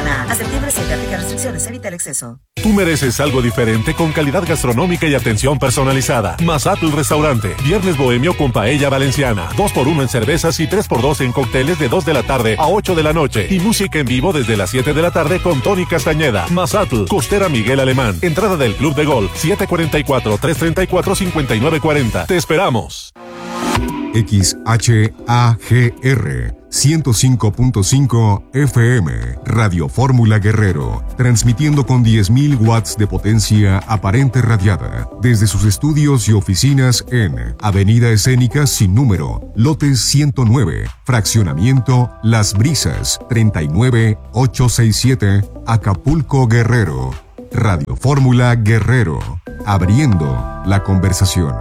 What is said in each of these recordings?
Soriana. A septiembre 7, aplica restricciones, evita el exceso. Tú mereces algo diferente con calidad gastronómica y atención personalizada. Mazatl Restaurante. Viernes bohemio con paella valenciana. 2x1 en cervezas y 3x2 en cócteles de 2 de la tarde a 8 de la noche. Y música en vivo desde las 7 de la tarde con Tony Castañeda. Mazatl, Costera Miguel Alemán. Entrada del Club de Golf 744-334-5940. Te esperamos. XHAGR 105.5 FM Radio Fórmula Guerrero, transmitiendo con 10.000 watts de potencia aparente radiada desde sus estudios y oficinas en Avenida Escénica sin número, lote 109, fraccionamiento Las Brisas, 39867, Acapulco, Guerrero. Radio Fórmula Guerrero, abriendo la conversación.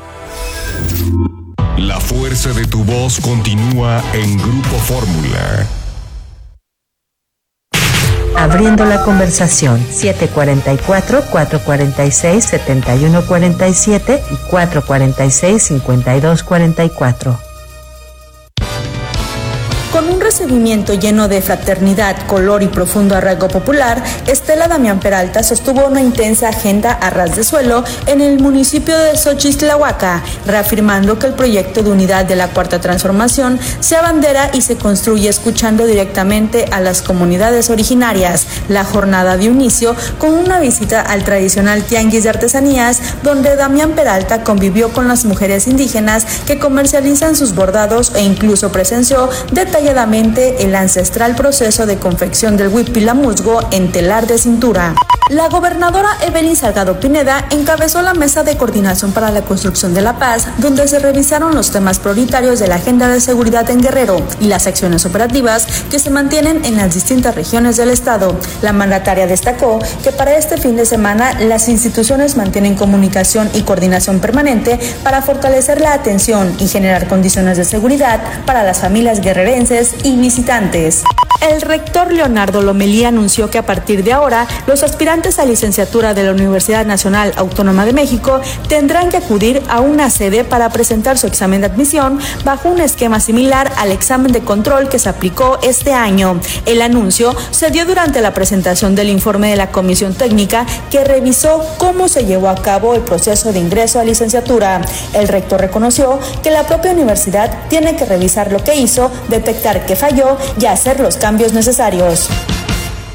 La fuerza de tu voz continúa en Grupo Fórmula. Abriendo la conversación, 744-446-7147 y 446-5244. Con un recibimiento lleno de fraternidad, color y profundo arraigo popular, Estela Damián Peralta sostuvo una intensa agenda a ras de suelo en el municipio de Xochixtlahuaca, reafirmando que el proyecto de unidad de la Cuarta Transformación se abandera y se construye escuchando directamente a las comunidades originarias. La jornada dio inicio con una visita al tradicional tianguis de artesanías, donde Damián Peralta convivió con las mujeres indígenas que comercializan sus bordados e incluso presenció detalladamente el ancestral proceso de confección del huipilamusgo en telar de cintura. La gobernadora Evelyn Salgado Pineda encabezó la mesa de coordinación para la construcción de la paz, donde se revisaron los temas prioritarios de la agenda de seguridad en Guerrero y las acciones operativas que se mantienen en las distintas regiones del estado. La mandataria destacó que para este fin de semana las instituciones mantienen comunicación y coordinación permanente para fortalecer la atención y generar condiciones de seguridad para las familias guerrerenses y visitantes. El rector Leonardo Lomelí anunció que a partir de ahora los aspirantes a licenciatura de la Universidad Nacional Autónoma de México tendrán que acudir a una sede para presentar su examen de admisión bajo un esquema similar al examen de control que se aplicó este año. El anuncio se dio durante la presentación del informe de la Comisión Técnica que revisó cómo se llevó a cabo el proceso de ingreso a licenciatura. El rector reconoció que la propia universidad tiene que revisar lo que hizo, detectar que falló y hacer los cambios necesarios.